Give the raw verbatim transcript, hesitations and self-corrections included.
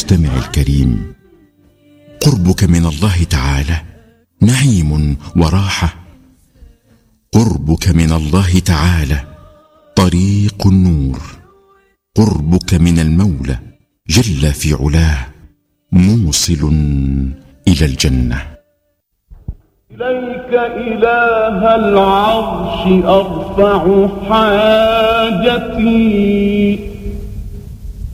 المستمع الكريم، قربك من الله تعالى نعيم وراحة، قربك من الله تعالى طريق النور، قربك من المولى جل في علاه موصل إلى الجنة. إليك إله العرش أرفع حاجتي،